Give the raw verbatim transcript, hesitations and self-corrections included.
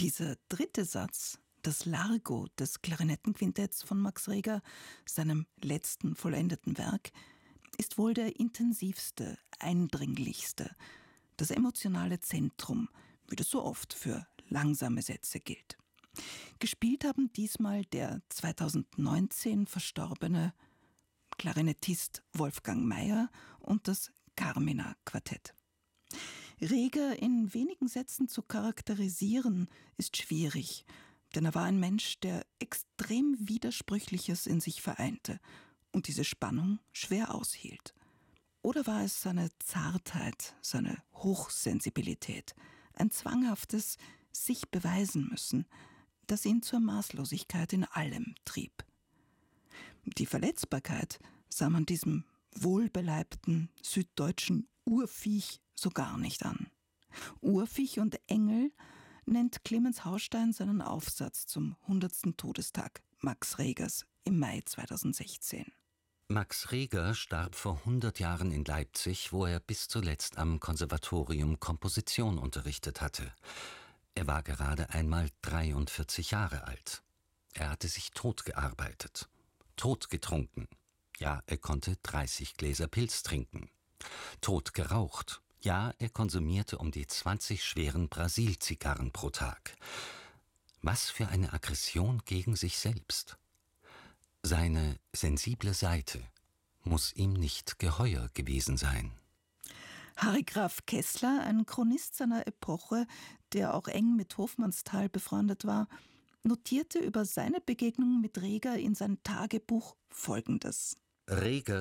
Dieser dritte Satz, das Largo des Klarinettenquintetts von Max Reger, seinem letzten vollendeten Werk, ist wohl der intensivste, eindringlichste, das emotionale Zentrum, wie das so oft für langsame Sätze gilt. Gespielt haben diesmal der zweitausendneunzehn verstorbene Klarinettist Wolfgang Mayer und das Carmina-Quartett. Reger in wenigen Sätzen zu charakterisieren, ist schwierig, denn er war ein Mensch, der extrem Widersprüchliches in sich vereinte und diese Spannung schwer aushielt. Oder war es seine Zartheit, seine Hochsensibilität, ein zwanghaftes sich beweisen müssen, das ihn zur Maßlosigkeit in allem trieb. Die Verletzbarkeit sah man diesem wohlbeleibten süddeutschen Urviech so gar nicht an. Urviech und Engel nennt Clemens Hausstein seinen Aufsatz zum hundertsten Todestag Max Regers im Mai zweitausendsechzehn. Max Reger starb vor hundert Jahren in Leipzig, wo er bis zuletzt am Konservatorium Komposition unterrichtet hatte. Er war gerade einmal dreiundvierzig Jahre alt. Er hatte sich totgearbeitet, totgetrunken. Ja, er konnte dreißig Gläser Pils trinken. Tot geraucht. Ja, er konsumierte um die zwanzig schweren Brasil-Zigarren pro Tag. Was für eine Aggression gegen sich selbst. Seine sensible Seite muss ihm nicht geheuer gewesen sein. Harry Graf Kessler, ein Chronist seiner Epoche, der auch eng mit Hofmannsthal befreundet war, notierte über seine Begegnung mit Reger in sein Tagebuch Folgendes. Reger